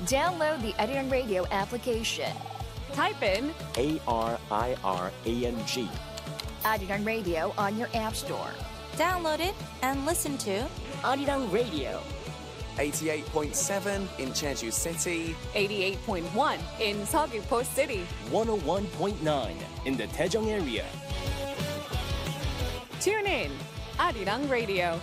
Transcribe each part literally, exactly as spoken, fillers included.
Download the Arirang Radio application. Type in A R I R A N G. Arirang Radio on your app store. Download it and listen to Arirang Radio. eighty-eight point seven in Jeju City. eighty-eight point one in Seogwipo City. one oh one point nine in the Daejeong area. Tune in, Arirang Radio.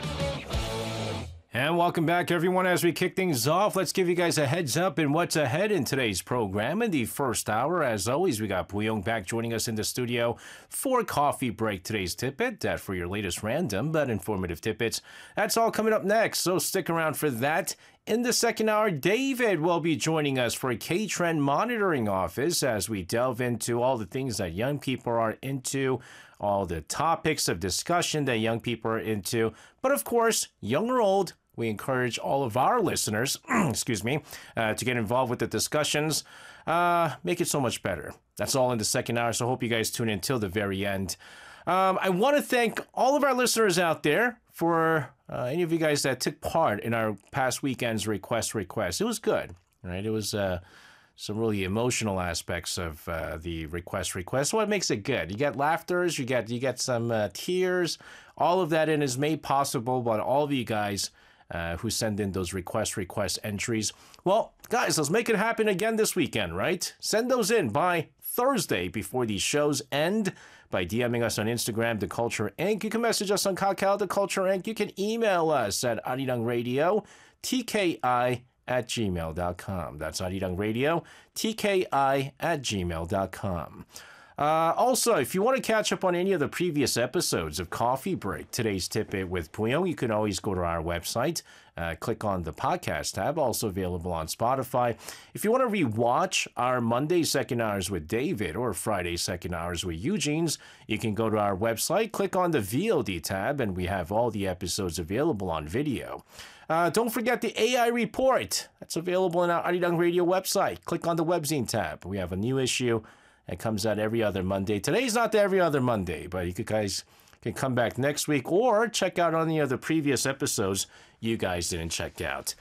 And welcome back, everyone. As we kick things off, let's give you guys a heads up in what's ahead in today's program. In the first hour, as always, we got Boo-young back joining us in the studio for Coffee Break, today's tidbit. That for your latest random but informative tidbits. That's all coming up next, so stick around for that. In the second hour, David will be joining us for K-Trend Monitoring Office as we delve into all the things that young people are into, all the topics of discussion that young people are into. But of course, young or old, we encourage all of our listeners, excuse me, uh, to get involved with the discussions. Uh, make it so much better. That's all in the second hour, so hope you guys tune in till the very end. Um, I want to thank all of our listeners out there for uh, any of you guys that took part in our past weekend's request request. It was good, right? It was uh, some really emotional aspects of uh, the request request. What makes it good? You get laughters, you get you get some uh, tears. All of that in is made possible by all of you guys uh, who send in those request request entries. Well, guys, let's make it happen again this weekend, right? Send those in by Thursday before these shows end by DMing us on Instagram, The Culture Incorporated. You can message us on Kakao, The Culture Incorporated. You can email us at Arirang Radio, T K I at gmail dot com. That's Arirang Radio, T K I at gmail dot com. Uh, also, if you want to catch up on any of the previous episodes of Coffee Break, today's tidbit with Boo-young, you can always go to our website, uh, click on the podcast tab, also available on Spotify. If you want to rewatch our Monday second hours with David or Friday second hours with Eugene's, you can go to our website, click on the V O D tab, and we have all the episodes available on video. Uh, don't forget the A I report. That's available on our Arirang Radio website. Click on the webzine tab. We have a new issue. It comes out every other Monday. Today's not the every other Monday, but you guys can come back next week or check out any of the previous episodes you guys didn't check out.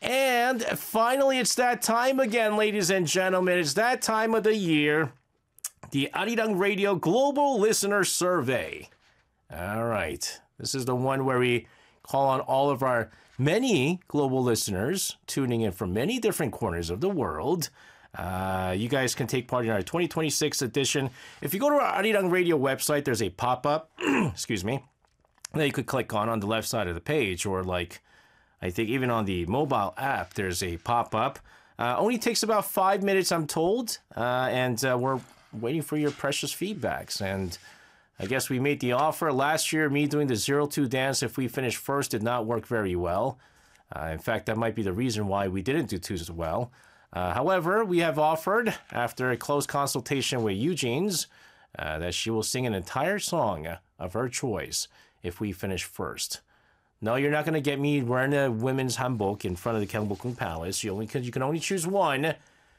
And finally, it's that time again, ladies and gentlemen. It's that time of the year, the Arirang Radio Global Listener Survey. All right. This is the one where we call on all of our many global listeners tuning in from many different corners of the world. Uh, you guys can take part in our twenty twenty-six edition. If you go to our Arirang Radio website, there's a pop-up, excuse me, that you could click on on the left side of the page, or like, I think even on the mobile app, there's a pop-up. Uh, only takes about five minutes, I'm told, uh, and uh, we're waiting for your precious feedbacks. And I guess we made the offer. Last year, me doing the zero two dance, if we finished first, did not work very well. Uh, in fact, that might be the reason why we didn't do too as well. Uh, however, we have offered, after a close consultation with Eugene's, uh, that she will sing an entire song of her choice if we finish first. No, you're not going to get me wearing a women's hanbok in front of the Gyeongbokgung Palace. You only, you can only choose one.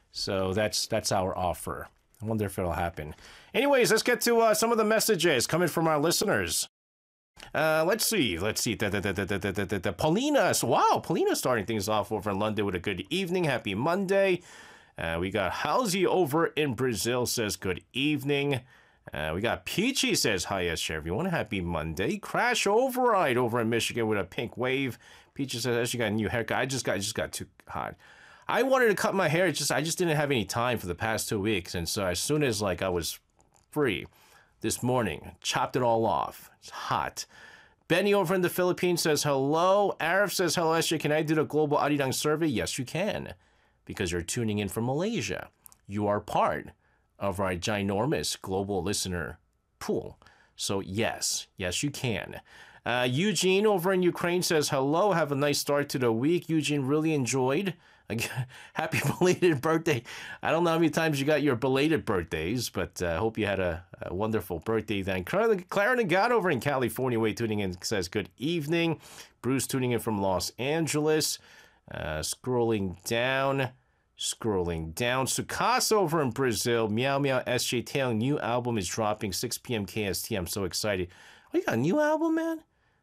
So that's that's our offer. I wonder if it'll happen. Anyways, let's get to uh, some of the messages coming from our listeners. Uh, let's see. Let's see. Da, da, da, da, da, da, da, da. Paulina. Wow, Paulina starting things off over in London with a good evening. Happy Monday. Uh, we got Halsey over in Brazil says good evening. Uh, we got Peachy says hi, yes, everyone. Happy Monday. Crash Override over in Michigan with a pink wave. Peachy says she got a new haircut. I just got, I just got too hot. I wanted to cut my hair. It's just I just didn't have any time for the past two weeks, and so as soon as like I was free this morning, chopped it all off. It's hot. Benny over in the Philippines says hello. Arif says hello, S J. Can I do the global Arirang survey? Yes, you can, because you're tuning in from Malaysia. You are part of our ginormous global listener pool. So yes, yes, you can. Uh, Eugene over in Ukraine says hello. Have a nice start to the week. Eugene really enjoyed. Happy belated birthday. I don't know how many times you got your belated birthdays, but I uh, hope you had a, a wonderful birthday then. Clara, Clara Nagata over in California, way tuning in, says good evening. Bruce tuning in from Los Angeles. Uh, scrolling down, scrolling down. Sukasa over in Brazil. Meow Meow S J Taeyong new album is dropping six p.m. K S T. I'm so excited. Oh, you got a new album, man?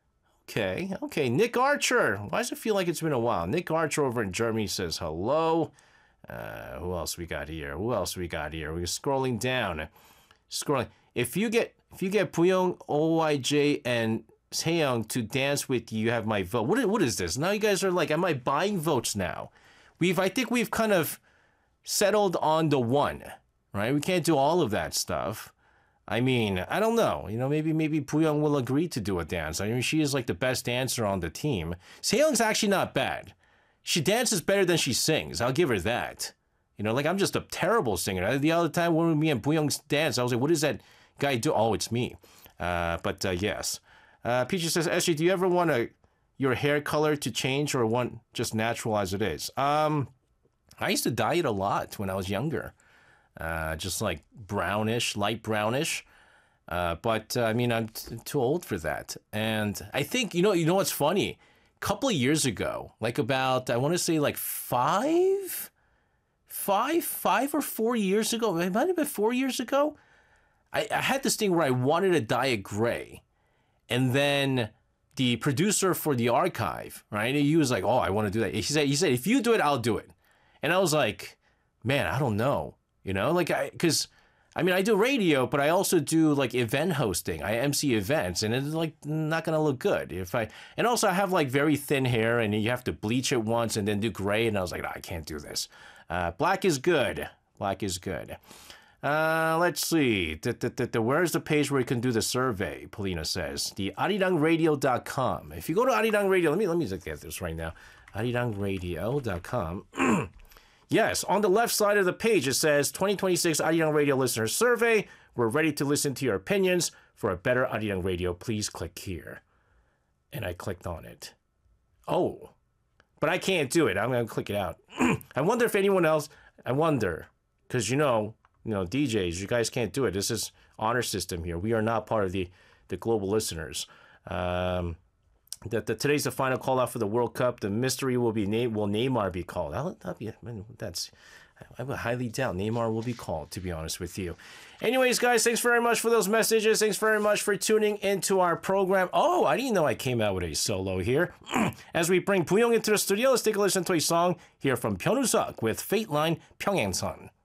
Okay, okay. Nick Archer. Why does it feel like it's been a while? Nick Archer over in Germany says hello. Uh, who else we got here? Who else we got here? We're scrolling down. Scrolling. If you get if you get Puyong, O Y J, and Taeyong to dance with you, you have my vote. What is, what is this? Now you guys are like, am I buying votes now? We've I think we've kind of settled on the one, right? We can't do all of that stuff. I mean, I don't know. You know, maybe maybe Puyong will agree to do a dance. I mean, she is like the best dancer on the team. Seyoung's actually not bad. She dances better than she sings. I'll give her that. You know, like I'm just a terrible singer. The other time when me and Puyong danced, I was like, what does that guy do? Oh, it's me. Uh, but uh, yes. Uh, Peachy says, S J, do you ever want a, your hair color to change or want just natural as it is? Um, I used to dye it a lot when I was younger. Uh, just like brownish, light brownish. Uh, but uh, I mean, I'm t- too old for that. And I think, you know, you know what's funny? A couple of years ago, like about, I want to say like five, five, five or four years ago, it might have been four years ago. I, I had this thing where I wanted to dye it gray. And then the producer for the archive, right? He was like, oh, I want to do that. He said, he said, if you do it, I'll do it. And I was like, man, I don't know. You know, like I, because I mean, I do radio, but I also do like event hosting. I M C events, and it's like not gonna look good if I. And also, I have like very thin hair, and you have to bleach it once and then do gray. And I was like, no, I can't do this. Uh, black is good. Black is good. Uh, let's see. The, the, the, the, where's the page where you can do the survey? Polina says the arirang radio dot com. If you go to Arirang Radio, let me let me look at this right now. arirang radio dot com. Yes, on the left side of the page, it says twenty twenty-six Arirang Radio Listener Survey. We're ready to listen to your opinions. For a better Arirang Radio, please click here. And I clicked on it. Oh, but I can't do it. I'm going to click it out. I wonder if anyone else, I wonder, because you know, you know, D Js, you guys can't do it. This is honor system here. We are not part of the, the global listeners. Um... That the, today's the final call out for the World Cup. The mystery will be name. Will Neymar be called? That'll, that'll be, I mean, that's. I would highly doubt Neymar will be called, to be honest with you. Anyways, guys, thanks very much for those messages. Thanks very much for tuning into our program. Oh, I didn't know I came out with a solo here. As we bring Puyong into the studio, let's take a listen to a song here from Pyeonwoo Seok with Fate Line Pyeongangsan.